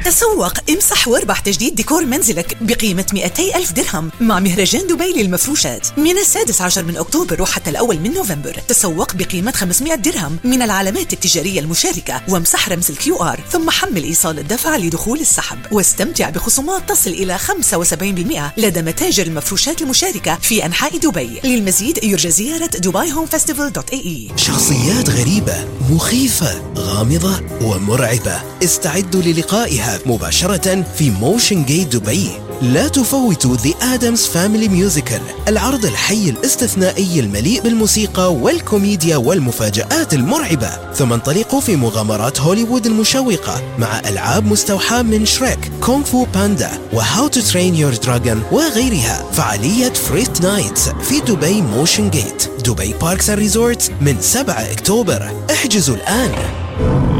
تسوق، امسح واربح تجديد ديكور منزلك بقيمة 200,000 درهم مع مهرجان دبي للمفروشات من 16 من أكتوبر وحتى الأول من نوفمبر. تسوق بقيمة 500 درهم من العلامات التجارية المشاركة وامسح رمز الQR ثم حمل إيصال الدفع لدخول السحب، واستمتع بخصومات تصل إلى 75% لدى متاجر المفروشات المشاركة في أنحاء دبي. للمزيد يرجى زيارة dubaihomefestival.ae. شخصيات غريبة، مخيفة، غامضة ومرعبة، استعدوا للقائها مباشرة في موشن جيت دبي. لا تفوتوا The Addams Family Musical، العرض الحي الاستثنائي المليء بالموسيقى والكوميديا والمفاجآت المرعبة. ثم انطلقوا في مغامرات هوليوود المشوقة مع ألعاب مستوحاة من شريك، كونغ فو باندا وهاو تو ترين يور دراجون وغيرها. فعالية فريت نايتس في دبي موشن جيت، دبي باركس ريزورت من 7 أكتوبر. احجزوا الآن.